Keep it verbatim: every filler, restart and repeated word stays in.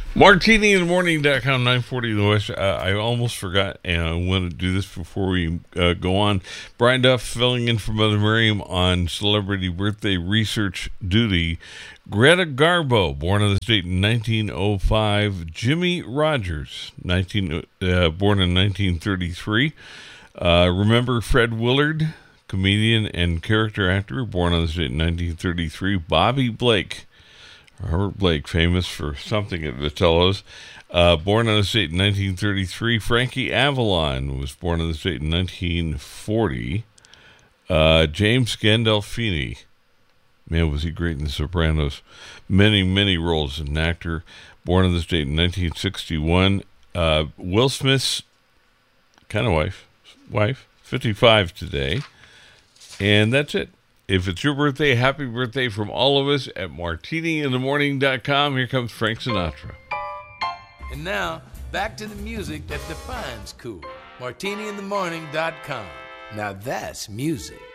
Martini in the morning dot com, nine forty the West. Uh, I almost forgot, and I want to do this before we uh, go on. Brian Duff filling in for Mother Miriam on celebrity birthday research duty. Greta Garbo, born on this date in nineteen oh five. Jimmy Rogers, nineteen, uh, born in nineteen thirty-three. Uh, remember Fred Willard, comedian and character actor, born on this date in nineteen thirty-three. Bobby Blake. Robert Blake, famous for something at Vitello's, uh, born on this date in nineteen thirty-three. Frankie Avalon was born on this date in nineteen forty. Uh, James Gandolfini, man, was he great in The Sopranos. Many, many roles as an actor, born on this date in nineteen sixty-one. Uh, Will Smith's kind of wife, wife, fifty-five today. And that's it. If it's your birthday, happy birthday from all of us at martini in the morning dot com. Here comes Frank Sinatra. And now, back to the music that defines cool. martini in the morning dot com. Now that's music.